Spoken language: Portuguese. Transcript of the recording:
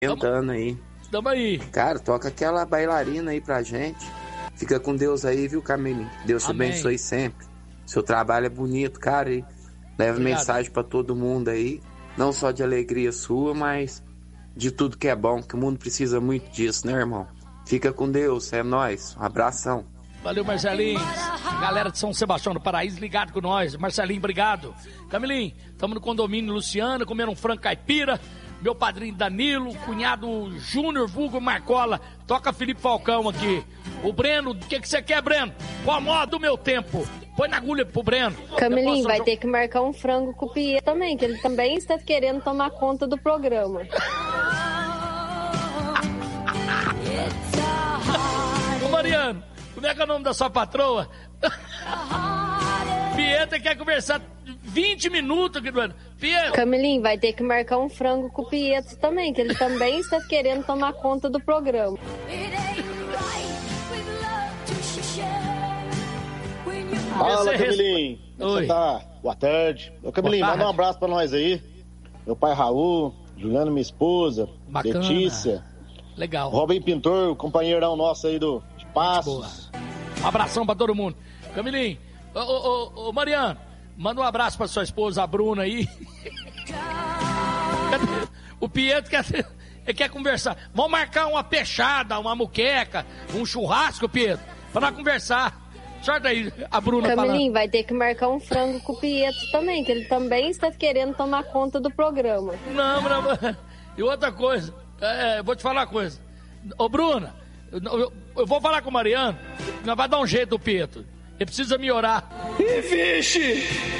Tentando aí. Tamo aí. Cara, toca aquela bailarina aí pra gente. Fica com Deus aí, viu, Camelinho? Deus te abençoe sempre. Seu trabalho é bonito, cara, e leva mensagem pra todo mundo aí. Não só de alegria sua, mas de tudo que é bom, que o mundo precisa muito disso, né, irmão? Fica com Deus, é nóis. Um abração. Valeu, Marcelinho. Galera de São Sebastião do Paraíso, ligado com nós. Marcelinho, obrigado. Camelinho, estamos no condomínio Luciana, comendo um frango caipira. Meu padrinho Danilo, cunhado Júnior, vulgo Marcola. Toca Felipe Falcão aqui. O Breno, o que você quer, Breno? Qual a moda do meu tempo? Põe na agulha pro Breno. Camelinho, vai ter que marcar um frango com o Pietro também, que ele também está querendo tomar conta do programa. Ô Mariano, como é que é o nome da sua patroa? Pietro quer conversar 20 minutos aqui do ano. Pietro. Camelinho, vai ter que marcar um frango com o Pietro também, que ele também está querendo tomar conta do programa. Fala, Camelinho. Como você tá? Boa tarde. Ô, Camelinho, manda um abraço pra nós aí. Meu pai Raul, Juliana, minha esposa, bacana. Letícia. Legal. Robin Pintor, companheirão nosso aí de Passos. Um abração pra todo mundo. Camelinho, ô Mariano, manda um abraço pra sua esposa, a Bruna aí. O Pietro quer conversar. Vamos marcar uma peixada, uma muqueca, um churrasco, Pietro, pra nós conversar. Sorte aí, a Bruna falando. Camelinho, vai ter que marcar um frango com o Pietro também, que ele também está querendo tomar conta do programa. Não. E outra coisa, vou te falar uma coisa. Ô, Bruna, eu vou falar com o Mariano, nós vai dar um jeito do Pietro. Ele precisa melhorar. E vixe!